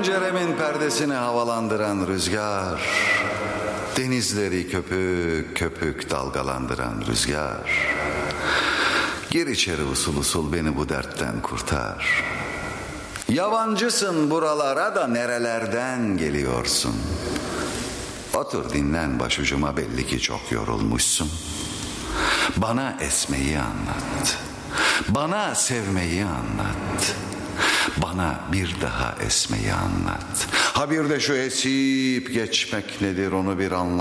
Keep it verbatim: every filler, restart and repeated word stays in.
Penceremin perdesini havalandıran rüzgar, denizleri köpük köpük dalgalandıran rüzgar, gir içeri usul usul beni bu dertten kurtar. Yabancısın buralara da nerelerden geliyorsun? Otur dinlen başucuma, belli ki çok yorulmuşsun. Bana esmeyi anlat, bana sevmeyi anlat, bana bir daha esmeyi anlat. Ha bir de şu esip geçmek nedir onu bir anlat.